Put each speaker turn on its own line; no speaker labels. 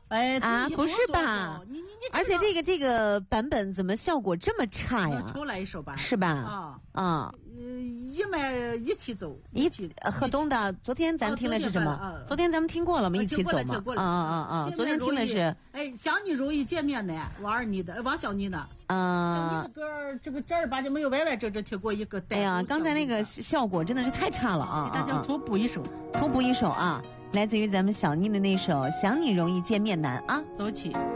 哎
啊，不是吧？
你
而且这个版本怎么效果这么差呀？
抽来一首吧，
是吧？
一麦一起走，
河东的。昨天咱听的是什么？昨天咱们听过了，我们一起走嘛。昨天听的是
想你容易见面难，王小妮的。小妮的歌这个正儿八经没有歪歪正正听过一个。
哎呀，刚才那个效果真的是太差了啊！
给大家重补一首
啊，来自于咱们小妮的那首《想你容易见面难》啊，
走起。